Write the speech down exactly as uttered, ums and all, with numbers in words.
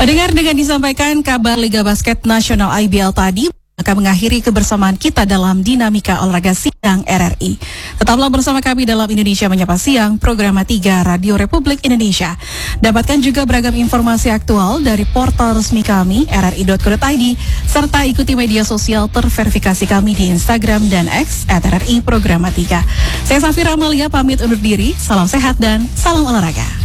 Pendengar, dengan disampaikan kabar Liga Basket Nasional I B L tadi, akan mengakhiri kebersamaan kita dalam Dinamika Olahraga Siang R R I. Tetaplah bersama kami dalam Indonesia Menyapa Siang, program tiga Radio Republik Indonesia. Dapatkan juga beragam informasi aktual dari portal resmi kami, r r i dot co dot i d, serta ikuti media sosial terverifikasi kami di Instagram dan X at R R I Programa tiga. Saya Safira Amalia pamit undur diri, salam sehat dan salam olahraga.